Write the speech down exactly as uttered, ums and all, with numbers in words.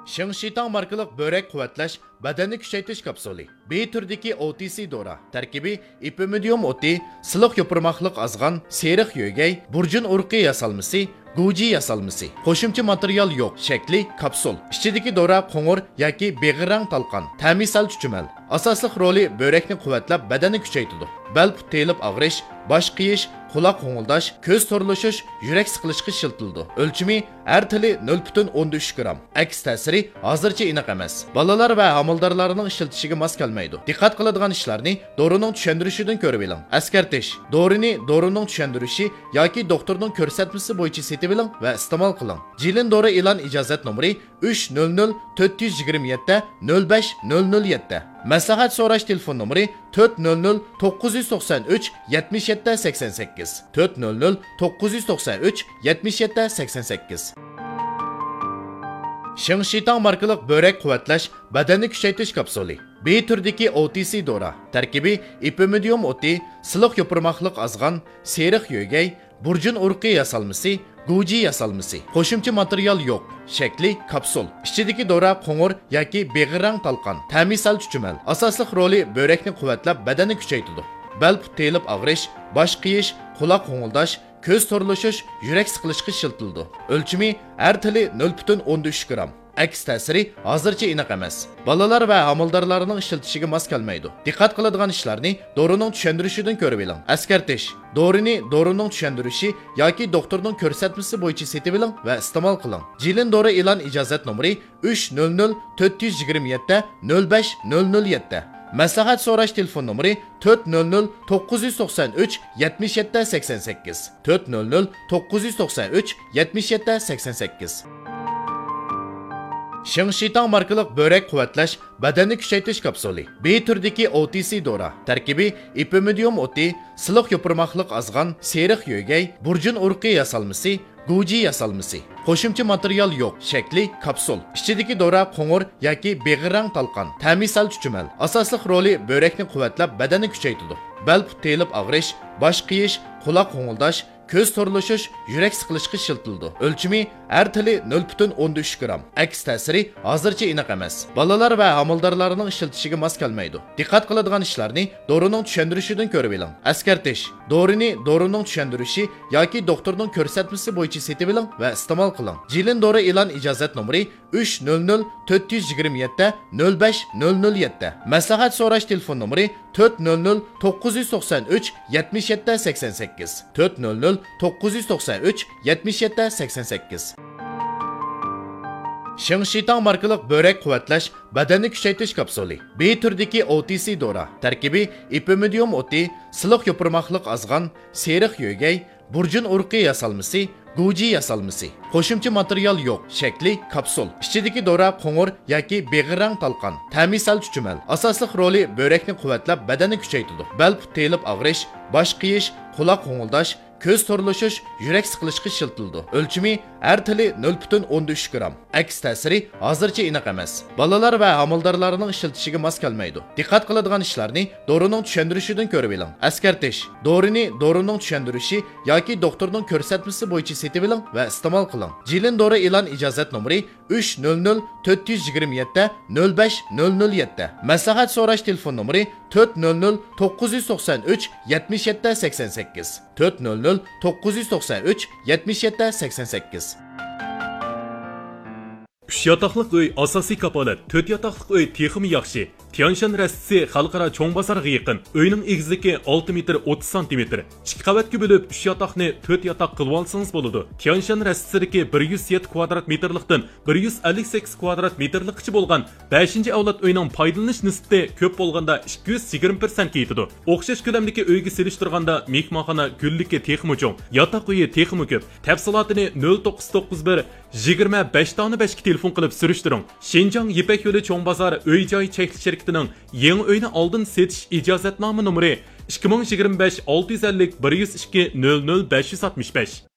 Shingshitang markalik börek quvvatlash, badanni kuchaytirish kapsuli. B turdagi O T C dora. Tarkibi ipimidium o'ti, siliq yo'pirmoqliq azg'an, seriq yo'gay, burjun urqi yasalmasi, Guji yasalmasi. Qo'shimcha material yo'q. Shakli kapsul. Ichidagi dora qo'ng'ir yoki beg'irrang talqon. Ta'misal chuchumal. Asosliq roli börekni quvvatlab, badanni kuchaytiradi. Bel telib og'rish, bosh qiyish, quloq qo'ng'ildash, ko'z to'rlishish, yurak siqilishga shiltildi. O'lchimi har tili nol butun o'n uch gram. Aks ta'siri hozircha aniq emas. Balalar va homildorlarning ishlatishiga mos kelmaydi. Diqqat qiladigan ishlarni dorining tushuntirishidan ko'rib oling. Askartish. Dorini dorining tushuntirishi yoki doktorning ko'rsatmasi bo'yicha setib oling va iste'mol qiling. Jilin dori e'lon ijozat nomeri uch nol nol to'rt yuz yigirma yetti nol besh nol nol yetti. Maslahat so'rash telefon nomeri to'rt nol nol to'qqiz yuz to'qson uch yetmish yetti sakson sakkiz to'rt nol nol to'qqiz yuz to'qson uch yetmish yetti sakson sakkiz. Shingshitang markalik börek quvvatlash, badanni kuchaytirish kapsuli. B turdagi O T C dora. Tarkibi ipimidium o'ti, siliq yo'pirmoqliq azg'an, seriq yo'gay, burjun urqi yasalmasi, Guji yasalmasi. Qo'shimcha material yo'q. Shakli kapsul. Ichidagi dora qo'ng'ir yoki beg'irrang talqon. Ta'misal chuchumal. Asosliq roli börekni quvvatlab, badanni kuchaytiradi. Bel telib og'rish, bosh qiyish, quloq qo'ng'ildash, ko'z to'rlishish, yurak siqilishga shiltildi. O'lchimi har tili nol butun o'n uch gram. Aks ta'siri hozircha aniq emas. Balalar va homildorlarning ishlatishiga mos kelmaydi. Diqqat qiladigan ishlarni dorining tushuntirishidan ko'rib oling. Askartish. Dorini dorining tushuntirishi yoki doktorning ko'rsatmasi bo'yicha setib oling va iste'mol qiling. Jilin dori e'lon ijozat nomeri uch nol nol to'rt yuz yigirma yetti nol besh nol nol yetti. Maslahat so'rash telefon nomeri to'rt nol nol to'qqiz yuz to'qson uch yetmish yetti sakson sakkiz to'rt nol nol to'qqiz yuz to'qson uch yetmish yetti sakson sakkiz. Shingshitang markalik börek quvvatlash, badanni kuchaytirish kapsuli. B turdagi O T C dora. Tarkibi ipimidium o'ti, siliq yo'pirmoqliq azg'an, seriq yo'gay, burjun urqi yasalmasi, Guji yasalmasi. Qo'shimcha material yo'q. Shakli kapsul. Ichidagi dora qo'ng'ir yoki beg'irang talqon. Ta'misal chuchumal. Asosliq roli börekni quvvatlab, badanni kuchaytiradi. Bel telib og'rish, bosh qiyish, quloq qo'ng'ildash, ko'z to'rlishish, yurak siqilishga shiltildi. O'lchimi har tili nol butun o'n uch gram. Aks ta'siri hozircha aniq emas. Balalar va homildorlarning ishlatishiga mos kelmaydi. Diqqat qiladigan ishlarni dorining tushuntirishidan ko'rib oling. Askartish. Dorini dorining tushuntirishi yoki doktorning ko'rsatmasi bo'yicha setib oling va iste'mol qiling. Jilin dori e'lon ijozat nomeri uch nol nol to'rt yuz yigirma yetti nol besh nol nol yetti. Maslahat so'rash telefon nomeri to'rt nol nol to'qqiz yuz to'qson uch yetmish yetti sakson sakkiz to'rt nol nol to'qqiz yuz to'qson uch yetmish yetti sakson sakkiz. Shingshitang markalik börek quvvatlash, badanni kuchaytirish kapsuli. B turdagi O T C dora. Tarkibi ipimidium o'ti, siliq yo'pirmoqliq azg'an, seriq yo'gay, burjun urqi yasalmasi, Guji yasalmasi. Qo'shimcha material yo'q. Shakli kapsul. Ichidagi dora qo'ng'ir yoki beg'irang talqon. Ta'misal chuchumal. Asosliq roli börekni quvvatlab, badanni kuchaytiradi. Bel telib og'rish, bosh qiyish, quloq qo'ng'ildash, ko'z to'rlishish, yurak siqilishga shiltildi. O'lchimi har tili nol butun o'n uch gram. Aks ta'siri hozircha aniq emas. Balalar va homildorlarning ishlatishiga mos kelmaydi. Diqqat qiladigan ishlarni dorining tushuntirishidan ko'rib oling. Askartish. Dorini dorining tushuntirishi yoki doktorning ko'rsatmasi bo'yicha setib oling va iste'mol qiling. Jilin dori e'lon ijozat nomeri uch nol nol to'rt yuz yigirma yetti nol besh nol nol yetti. Maslahat so'rash telefon nomeri to'rt nol nol to'qqiz yuz to'qson uch yetmish yetti sakson sakkiz to'rt nol nol to'qqiz yuz to'qson uch yetmish yetti sakson sakkiz. uch yotoqliq uy asosiy kapolat, to'rt yotoqliq uy texmi yaxshi. Tianshan rastisi xalqaro cho'ng bozorga yaqin. Uyning egizligi olti metr o'ttiz santimetr. ikki qavatga bo'lib uch yotoqni to'rt yotoq qilib olsangiz bo'ladi. Tianshan rastisidagi bir yuz yetti kvadrat metrlikdan bir yuz ellik sakkiz kvadrat metrlikcha bo'lgan beshinchi avlod uyning foydalanish nisbati ko'p bo'lganda ikki yuz yigirma persent ga yetadi. O'xshash ko'lamdagi uyga selishtirganda mehmonxona gullikka texmi cho'ng, yotoq uyi texmi ko'p. Tafsilotini nol to'qqiz to'qqiz bir yigirma besh besh ga telefon qilib surishtiring. Shenjang Yipak yo'li cho'ng bozor uy-joy cheklik yangi uyni oldin setish ijozatnoma nomeri ikki ming yigirma besh olti yuz ellik bir yuz ikki nol nol besh yuz oltmish besh.